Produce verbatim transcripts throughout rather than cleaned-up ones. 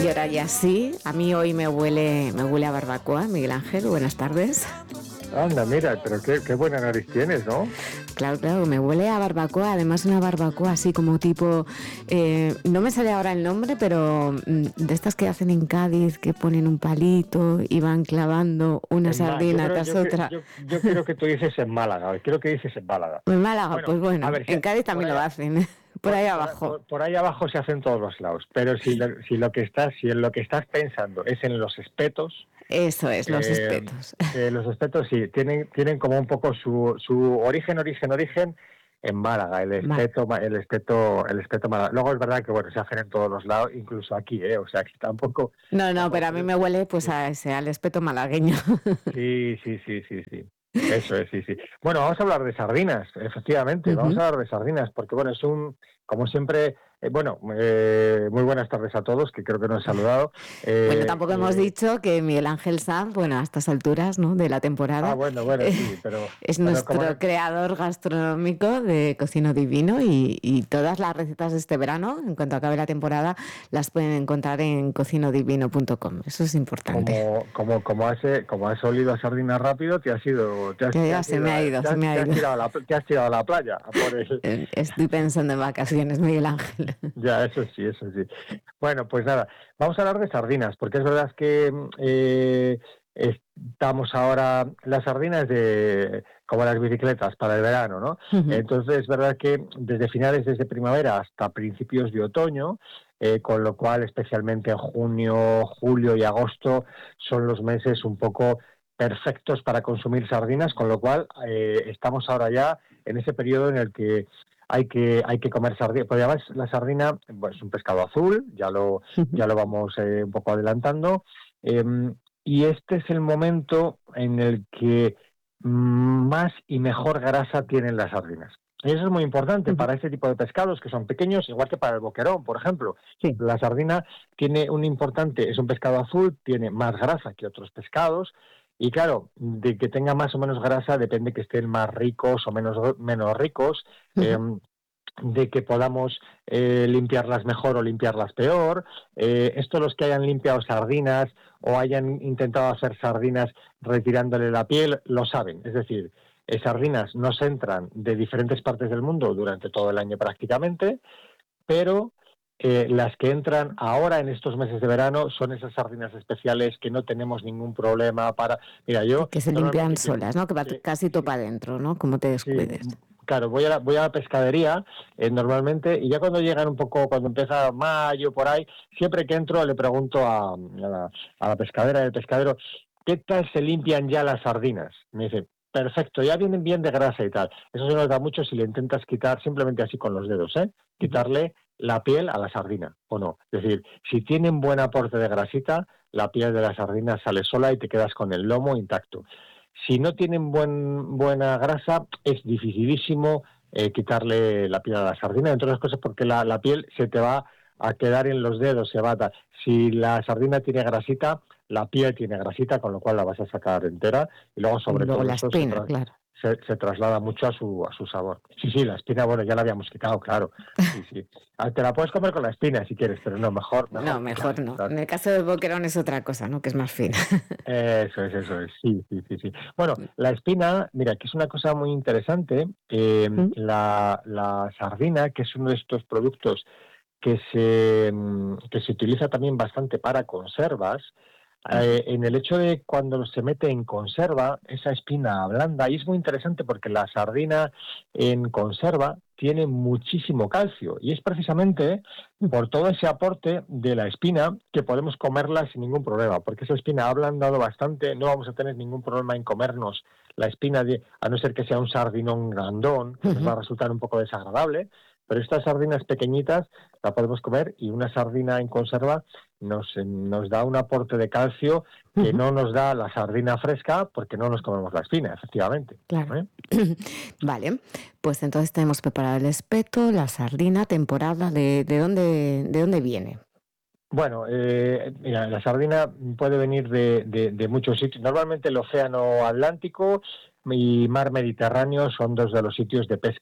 Y ahora ya sí, a mí hoy me huele, me huele a barbacoa. Miguel Ángel, buenas tardes. Anda, mira, pero qué, qué buena nariz tienes, ¿no? Claro, claro, me huele a barbacoa, además una barbacoa así como tipo, eh, no me sale ahora el nombre, pero de estas que hacen en Cádiz, que ponen un palito y van clavando una En sardina Ma- yo creo, tras yo, otra. yo, yo creo que tú dices en Málaga, creo que dices en Málaga. En Málaga, Bueno, pues bueno, a ver, si, en Cádiz por también ahí, lo hacen, por ahí por, por, abajo. por, por ahí abajo se hace en todos los lados, pero si lo, si lo que estás, si en lo que estás pensando es en los espetos, Eso es, los eh, espetos. eh, los espetos sí, tienen, tienen como un poco su, su origen, origen, origen en Málaga, el espeto, el espeto, el espeto Málaga. Luego es verdad que bueno, se hacen en todos los lados, incluso aquí, eh, o sea que tampoco. No, no, tampoco pero a mí me huele pues a ese, al espeto malagueño. Sí, sí, sí, sí, sí. Eso es, sí, sí. Bueno, vamos a hablar de sardinas, efectivamente, vamos Uh-huh. a hablar de sardinas, porque bueno, es un, como siempre, eh, bueno, eh, muy buenas tardes a todos, que creo que nos he saludado. Bueno, Eh, tampoco hemos eh, dicho que Miguel Ángel Sanz, bueno, a estas alturas, ¿no?, de la ah, temporada, bueno, bueno, eh, sí, pero, es pero como nuestro no, creador gastronómico de Cocino Divino y, y todas las recetas de este verano, en cuanto acabe la temporada, las pueden encontrar en cocino divino punto com. Eso es importante. como, como, como has, eh, como has olido a sardinas rápido, te has ido, te has, Ya, te ya, has se ido, me ha a- ido, te se has, me ha te has ido. tirado a la, te has tirado a la playa a por el. Estoy pensando en vacaciones, Miguel Ángel. Ya, eso sí, eso sí. Bueno, pues nada, vamos a hablar de sardinas, porque es verdad que eh, estamos ahora, las sardinas de como las bicicletas para el verano, ¿no? Uh-huh. Entonces es verdad que desde finales, desde primavera hasta principios de otoño, eh, con lo cual especialmente en junio, julio y agosto son los meses un poco perfectos para consumir sardinas, con lo cual eh, estamos ahora ya en ese periodo en el que hay que hay que comer sardina, porque además la sardina bueno, es un pescado azul, ya lo ya lo vamos eh, un poco adelantando, eh, y este es el momento en el que más y mejor grasa tienen las sardinas. Y eso es muy importante para este tipo de pescados que son pequeños, igual que para el boquerón, por ejemplo. Sí. La sardina tiene un importante, es un pescado azul, tiene más grasa que otros pescados. Y claro, de que tenga más o menos grasa depende que estén más ricos o menos, menos ricos, eh, de que podamos eh, limpiarlas mejor o limpiarlas peor. Eh, esto los que hayan limpiado sardinas o hayan intentado hacer sardinas retirándole la piel, lo saben. Es decir, eh, sardinas nos entran de diferentes partes del mundo durante todo el año prácticamente, pero Eh, las que entran ahora en estos meses de verano son esas sardinas especiales que no tenemos ningún problema para. Mira, yo Que se limpian solas, ¿no? Que va que, casi sí, topa adentro, ¿no? Como te sí, descuides. claro, voy a la, voy a la pescadería eh, normalmente y ya cuando llegan un poco, cuando empieza mayo por ahí, siempre que entro le pregunto a, a, la, a la pescadera del pescadero, ¿qué tal se limpian ya las sardinas? Me dice, perfecto, ya vienen bien de grasa y tal. Eso se nota mucho si le intentas quitar simplemente así con los dedos, ¿eh? Quitarle la piel a la sardina, ¿o no? Es decir, si tienen buen aporte de grasita, la piel de la sardina sale sola y te quedas con el lomo intacto. Si no tienen buen, buena grasa, es dificilísimo eh, quitarle la piel a la sardina, entre otras cosas porque la, la piel se te va a quedar en los dedos, se va a... Si la sardina tiene grasita, la piel tiene grasita, con lo cual la vas a sacar entera y luego sobre Y luego todo la eso se, espina, tra claro. se, se traslada mucho a su a su sabor. Sí, sí, la espina, bueno, ya la habíamos quitado, claro. Sí, sí. Te la puedes comer con la espina si quieres, pero no, mejor, mejor No, mejor quitarla. no. ¿Sabes? En el caso del boquerón es otra cosa, ¿no? Que es más fina. Eso es, eso es, sí, sí, sí, sí. Bueno, la espina, mira, que es una cosa muy interesante, eh, la, la sardina, que es uno de estos productos que se, que se utiliza también bastante para conservas, eh, en el hecho de cuando se mete en conserva, esa espina blanda, y es muy interesante porque la sardina en conserva tiene muchísimo calcio, y es precisamente por todo ese aporte de la espina que podemos comerla sin ningún problema, porque esa espina ha ablandado bastante, no vamos a tener ningún problema en comernos la espina, de, a no ser que sea un sardinón grandón, que nos va a resultar un poco desagradable, pero estas sardinas pequeñitas la podemos comer y una sardina en conserva nos, nos da un aporte de calcio que no nos da la sardina fresca porque no nos comemos la espina, efectivamente. Claro. ¿Eh? Vale, pues entonces tenemos preparado el espeto, la sardina, temporada, ¿de, de, dónde, de dónde viene? Bueno, eh, mira, la sardina puede venir de, de, de muchos sitios. Normalmente el océano Atlántico y mar Mediterráneo son dos de los sitios de pesca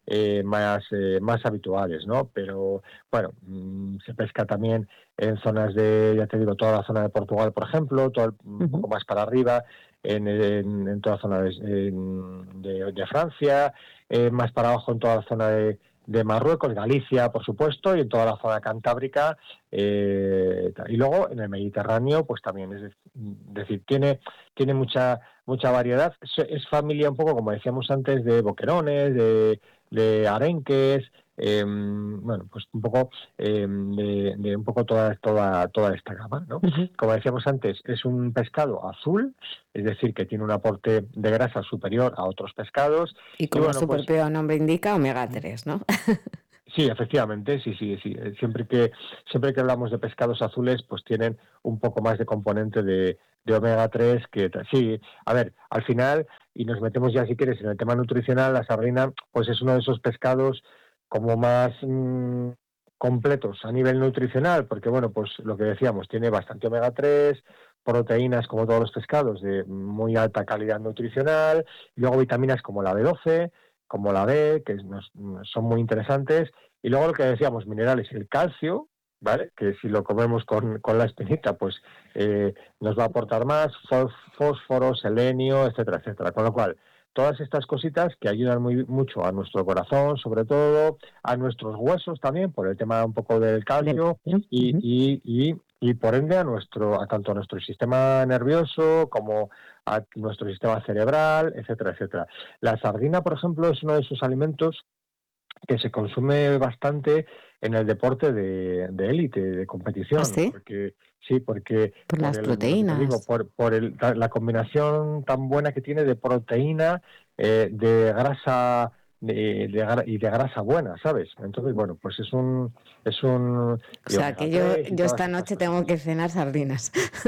eh, más, eh, más habituales, ¿no? Pero, bueno, mmm, se pesca también en zonas de, ya te digo, toda la zona de Portugal, por ejemplo, todo el, un poco más para arriba, en, en, en toda la zona de, en, de, de Francia, eh, más para abajo en toda la zona de, de Marruecos, Galicia, por supuesto, y en toda la zona cantábrica, eh, y luego en el Mediterráneo, pues también, es decir, tiene, tiene mucha, mucha variedad. Es, es familia un poco, como decíamos antes, de boquerones, de, de arenques, eh, bueno, pues un poco eh, de, de un poco toda, toda, toda esta gama, ¿no? Uh-huh. Como decíamos antes, es un pescado azul, es decir, que tiene un aporte de grasa superior a otros pescados. Y como y bueno, su pues, propio nombre indica, omega tres, ¿no? Sí, efectivamente, sí, sí, sí. Siempre que siempre que hablamos de pescados azules, pues tienen un poco más de componente de, de omega tres que sí. A ver, al final, y nos metemos ya si quieres en el tema nutricional, la sardina, pues es uno de esos pescados como más mmm, completos a nivel nutricional, porque bueno, pues lo que decíamos, tiene bastante omega tres, proteínas como todos los pescados de muy alta calidad nutricional, y luego vitaminas como la B doce, como la B, que nos, son muy interesantes, y luego lo que decíamos, minerales, el calcio, ¿vale? Que si lo comemos con, con la espinita, pues eh, nos va a aportar más, fósforo, selenio, etcétera, etcétera. Con lo cual, todas estas cositas que ayudan muy mucho a nuestro corazón, sobre todo, a nuestros huesos también, por el tema un poco del calcio, y, y, y, y por ende a nuestro, a tanto a nuestro sistema nervioso como a nuestro sistema cerebral, etcétera, etcétera. La sardina, por ejemplo, es uno de esos alimentos que se consume bastante en el deporte de, de élite, de competición. ¿Ah, sí? Porque, sí, porque por, por las el, proteínas. Digo, por, por el, la combinación tan buena que tiene de proteína, eh, de grasa de, de, y de grasa buena, ¿sabes? Entonces, bueno, pues es un... Es un o sea, que yo, yo esta noche tengo que cenar sardinas.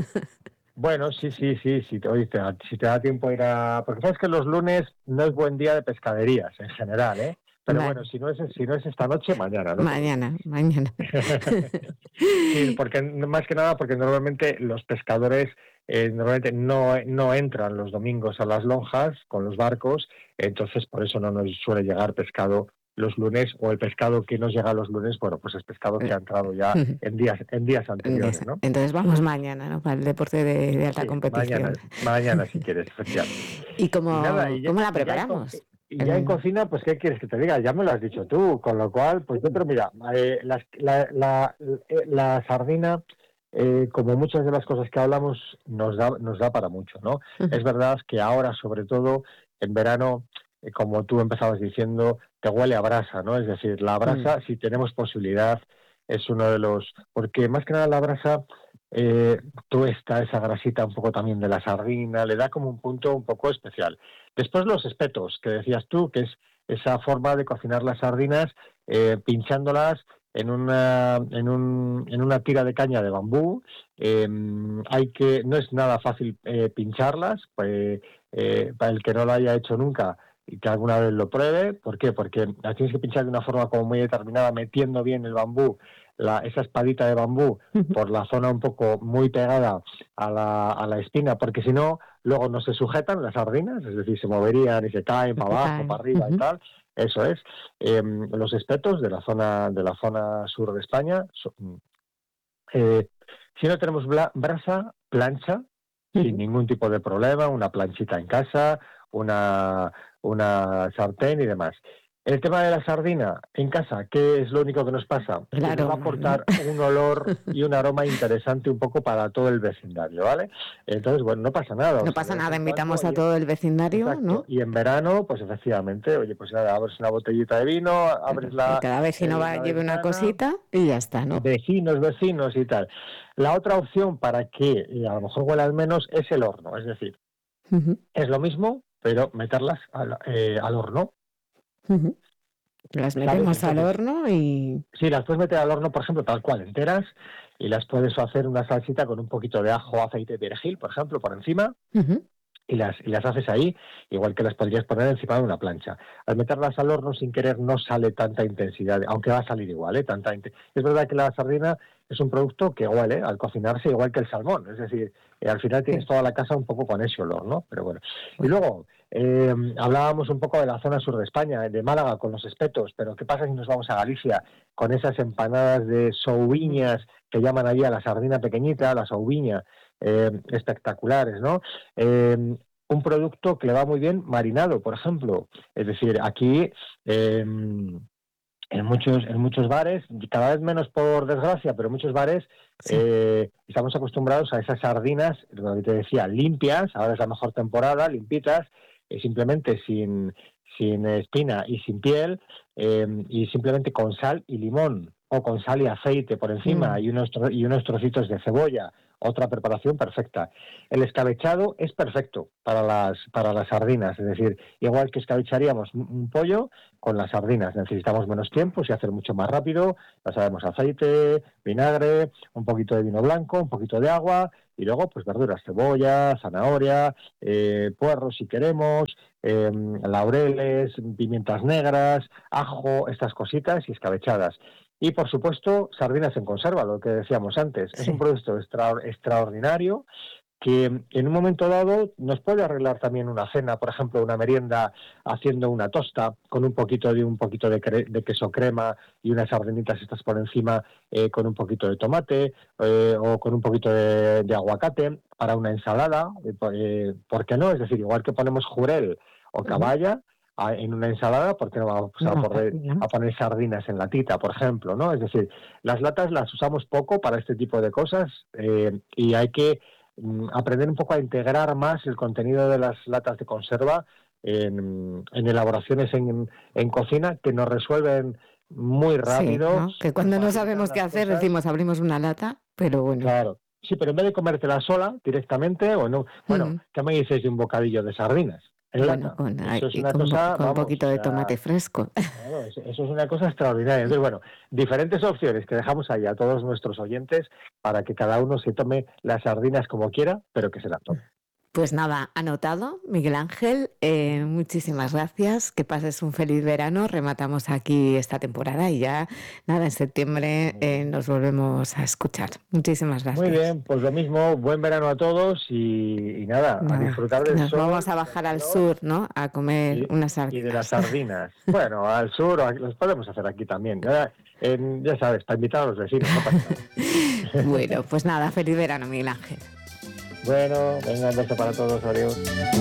Bueno, sí, sí, sí, sí, oye, te, si te da tiempo ir a... Porque sabes que los lunes no es buen día de pescaderías en general, ¿eh? Pero vale. Bueno, si no es si no es esta noche, mañana, ¿no? Mañana, mañana. Sí, porque más que nada porque normalmente los pescadores eh, normalmente no, no entran los domingos a las lonjas con los barcos, entonces por eso no nos suele llegar pescado los lunes, o el pescado que nos llega los lunes, bueno, pues es pescado que ha entrado ya en días en días anteriores, ¿no? Entonces vamos mañana, ¿no? Para el deporte de, de alta sí, competición. Mañana, mañana si quieres, efectivamente. ¿Y cómo, y nada, y ya, ¿cómo la preparamos? Y ya, en, y ya en cocina, pues ¿qué quieres que te diga? Ya me lo has dicho tú, con lo cual, pues yo, pero mira, eh, la, la, la, la sardina, eh, como muchas de las cosas que hablamos, nos da, nos da para mucho, ¿no? Uh-huh. Es verdad que ahora, sobre todo, en verano, eh, como tú empezabas diciendo, te huele a brasa, ¿no? Es decir, la brasa, uh-huh. si tenemos posibilidad, es uno de los... Porque más que nada la brasa... Eh, tuesta esa grasita un poco también de la sardina, le da como un punto un poco especial. Después los espetos, que decías tú, que es esa forma de cocinar las sardinas eh, pinchándolas en una, en, un, en una tira de caña de bambú. Eh, hay que, no es nada fácil eh, pincharlas, pues, eh, para el que no lo haya hecho nunca y que alguna vez lo pruebe. ¿Por qué? Porque las tienes que pinchar de una forma como muy determinada, metiendo bien el bambú, La, esa espadita de bambú por la zona un poco muy pegada a la, a la espina, porque si no, luego no se sujetan las sardinas, es decir, se moverían y se caen para abajo, para arriba uh-huh. y tal. Eso es. Eh, los espetos de la zona de la zona sur de España, son, eh, si no tenemos bla, brasa, plancha, uh-huh. sin ningún tipo de problema, una planchita en casa, una, una sartén y demás. El tema de la sardina en casa, ¿qué es lo único que nos pasa? El que aroma, nos va a aportar ¿no? un olor y un aroma interesante un poco para todo el vecindario, ¿vale? Entonces, bueno, no pasa nada. No o sea, pasa nada, invitamos y, a todo el vecindario, exacto, ¿no? Y en verano, pues efectivamente, oye, pues nada, abres una botellita de vino, abres la... Cada vecino va, lleve una cosita y ya está, ¿no? Vecinos, vecinos y tal. La otra opción para que eh, a lo mejor huela al menos es el horno, es decir, uh-huh. es lo mismo, pero meterlas al, eh, al horno. Uh-huh. Las metemos ¿sabes? al Entonces, horno y... Sí, las puedes meter al horno, por ejemplo, tal cual, enteras, y las puedes hacer una salsita con un poquito de ajo, aceite de perejil, por ejemplo, por encima, uh-huh. y, las, y las haces ahí, igual que las podrías poner encima de una plancha. Al meterlas al horno sin querer no sale tanta intensidad, aunque va a salir igual, ¿eh? Tanta int- es verdad que la sardina es un producto que huele al cocinarse igual que el salmón, es decir, eh, al final tienes toda la casa un poco con ese olor, ¿no? Pero bueno. Y luego, eh, hablábamos un poco de la zona sur de España, de Málaga, con los espetos, pero ¿qué pasa si nos vamos a Galicia con esas empanadas de souviñas que llaman allí a la sardina pequeñita, la souviña, eh, espectaculares, ¿no? Eh, un producto que le va muy bien marinado, por ejemplo. Es decir, aquí... Eh, En muchos, en muchos bares, cada vez menos por desgracia, pero en muchos bares sí. eh, estamos acostumbrados a esas sardinas, lo que te decía, limpias, ahora es la mejor temporada, limpitas, eh, simplemente sin, sin espina y sin piel, eh, y simplemente con sal y limón, o con sal y aceite por encima, mm. y, unos tro- y unos trocitos de cebolla. Otra preparación perfecta. El escabechado es perfecto para las para las sardinas, es decir, igual que escabecharíamos un pollo, con las sardinas necesitamos menos tiempo, se hace mucho más rápido, ya sabemos, aceite, vinagre, un poquito de vino blanco, un poquito de agua, y luego pues verduras, cebolla, zanahoria, eh, puerros si queremos, eh, laureles, pimientas negras, ajo, estas cositas y escabechadas. Y, por supuesto, sardinas en conserva, lo que decíamos antes. Sí. Es un producto extra, extraordinario que en un momento dado nos puede arreglar también una cena, por ejemplo, una merienda haciendo una tosta con un poquito de un poquito de, cre- de queso crema y unas sardinitas estas por encima eh, con un poquito de tomate eh, o con un poquito de, de aguacate para una ensalada, eh, eh, ¿por qué no? Es decir, igual que ponemos jurel o caballa, uh-huh. en una ensalada, ¿por qué no vamos a, no, poner, a poner sardinas en latita, por ejemplo, ¿no? Es decir, las latas las usamos poco para este tipo de cosas eh, y hay que mm, aprender un poco a integrar más el contenido de las latas de conserva en, en elaboraciones en, en cocina que nos resuelven muy rápido. Sí, ¿no? Que cuando no sabemos qué hacer cosas, decimos abrimos una lata, pero bueno. Claro. Sí, pero en vez de comértela sola directamente, o no, bueno, mm. ¿qué me dices de un bocadillo de sardinas? Bueno, con, eso es una con, cosa, con vamos, un poquito de tomate fresco. Claro, eso, eso es una cosa extraordinaria. Entonces, bueno, diferentes opciones que dejamos ahí a todos nuestros oyentes para que cada uno se tome las sardinas como quiera, pero que se las tome. Pues nada, anotado, Miguel Ángel, eh, muchísimas gracias, que pases un feliz verano, rematamos aquí esta temporada y ya, nada, en septiembre eh, nos volvemos a escuchar. Muchísimas gracias. Muy bien, pues lo mismo, buen verano a todos y, y nada, nada, a disfrutar del nos sol. Nos vamos a bajar al sur, ¿no?, a comer y, unas sardinas. Y de las sardinas. Bueno, al sur, los podemos hacer aquí también. Ya, en, ya sabes, para invitar a los vecinos, no pasa nada. Bueno, pues nada, feliz verano, Miguel Ángel. Bueno, venga, un beso para todos, adiós.